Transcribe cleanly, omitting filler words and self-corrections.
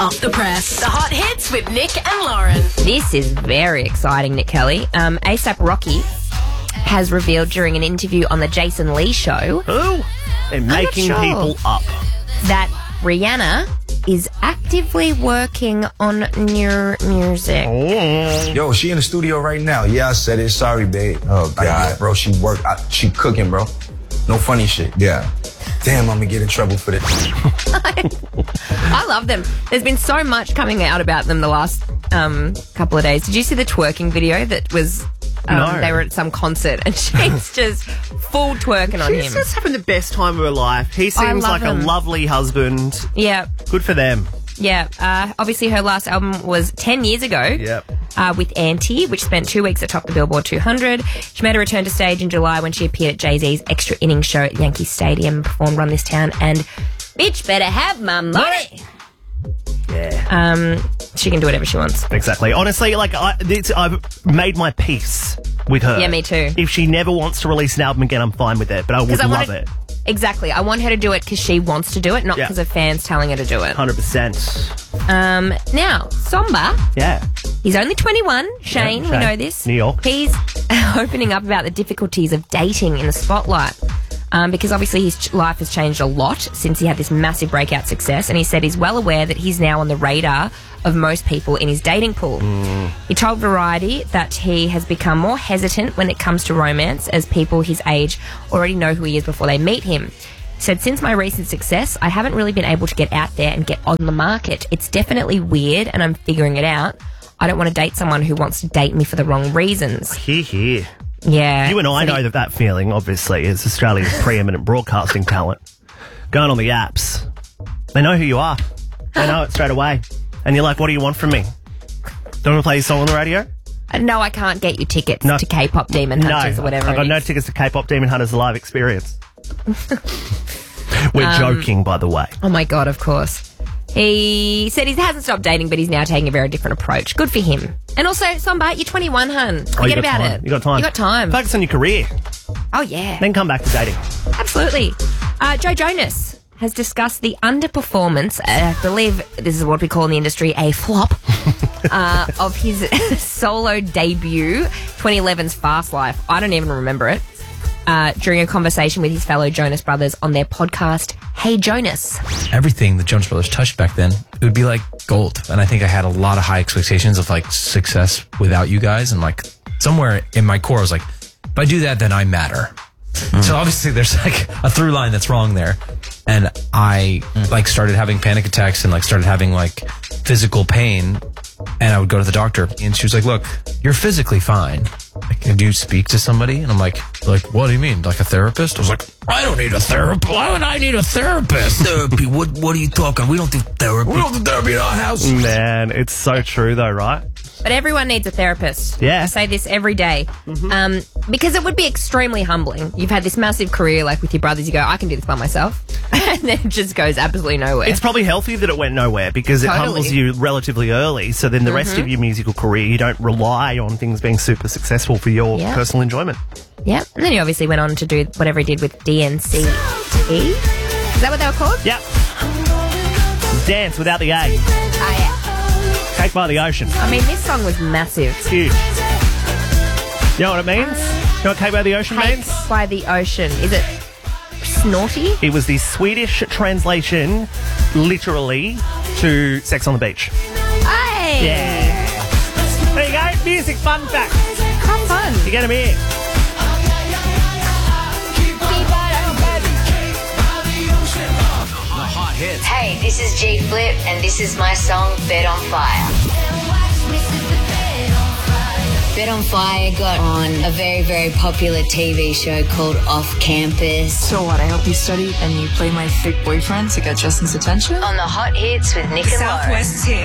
Off the Press. The hot hits with Nick and Lauren. This is very exciting, Nick Kelly. ASAP Rocky has revealed during an interview on the Jason Lee show They're making people up. that Rihanna is actively working on new music. Yo, she in the studio right now. Yeah, I said it. Sorry, babe. Oh, God. Yeah, bro, she cooking, bro. No funny shit. Yeah. Damn, I'm gonna get in trouble for this. I love them. There's been so much coming out about them the last couple of days. Did you see the twerking video that was... No. They were at some concert and she's just full twerking on him. She's just having the best time of her life. He seems like a lovely husband. Yeah. Good for them. Yeah. Obviously, her last album was 10 years ago. Yep. With Auntie, which spent 2 weeks atop the Billboard 200. She made a return to stage in July when she appeared at Jay-Z's Extra Innings show at Yankee Stadium and performed Run This Town and Bitch Better Have My Money. Yeah. She can do whatever she wants. Exactly. Honestly, like I've made my peace with her. Yeah, me too. If she never wants to release an album again, I'm fine with it, but I would love it. Exactly. I want her to do it because she wants to do it, not because of fans telling her to do it. 100%. Now, Somba. Yeah. He's only 21. Shane, we know this. New York. He's opening up about the difficulties of dating in the spotlight. Because obviously his life has changed a lot since he had this massive breakout success, and he said he's well aware that he's now on the radar of most people in his dating pool. He told Variety that he has become more hesitant when it comes to romance, as people his age already know who he is before they meet him. He said, since my recent success, I haven't really been able to get out there and get on the market. It's definitely weird, and I'm figuring it out. I don't want to date someone who wants to date me for the wrong reasons. Here. Yeah. You and I know that feeling, obviously, as Australia's preeminent broadcasting talent. Going on the apps, they know who you are. They know it straight away. And you're like, what do you want from me? Don't want to play your song on the radio? No, I can't get you tickets to K-pop Demon Hunters or whatever. I've got no tickets to K-pop Demon Hunters live experience. We're joking, by the way. Oh my God, of course. He said he hasn't stopped dating, but he's now taking a very different approach. Good for him. And also, Somba, you're 21, hun. Forget about it. You got time. You got time. Focus on your career. Oh, yeah. Then come back to dating. Absolutely. Joe Jonas has discussed the underperformance, I believe this is what we call in the industry a flop, of his solo debut, 2011's Fast Life. I don't even remember it. During a conversation with his fellow Jonas Brothers on their podcast, Hey Jonas. Everything the Jonas Brothers touched back then, it would be like gold. And I think I had a lot of high expectations of like success without you guys. And like somewhere in my core, I was like, if I do that, then I matter. So obviously there's like a through line that's wrong there. And I like started having panic attacks and like started having like physical pain. And I would go to the doctor and she was like, look, you're physically fine. Like, do you speak to somebody? And I'm like, what do you mean? Like a therapist? I was like, I don't need a therapist. Why would I need a therapist? Therapy? What are you talking? We don't do therapy. We don't do therapy in our house. Man, it's so true though, right? But everyone needs a therapist. Yeah. I say this every day. Because it would be extremely humbling. You've had this massive career, like with your brothers, you go, I can do this by myself. And then it just goes absolutely nowhere. It's probably healthy that it went nowhere because it humbles you relatively early. So then the rest of your musical career, you don't rely on things being super successful for your personal enjoyment. Yeah. And then he obviously went on to do whatever he did with DNCE. Is that what they were called? Yep. Dance without the A. Oh, yeah. Cake by the Ocean. I mean, this song was massive. It's huge. You know what it means? You know what Cake by the Ocean means? Cake by the Ocean. Is it snorty? It was the Swedish translation, literally, to Sex on the Beach. Hey! Yeah. There you go. Music fun fact. Have fun. You get them here. Hey, this is G Flip, and this is my song, Bed on Fire. Bed on Fire got on a very, very popular TV show called Off Campus. So what, I help you study and you play my fake boyfriend to get Justin's attention? On the hot hits with Nick and Lauren. Southwest's hit.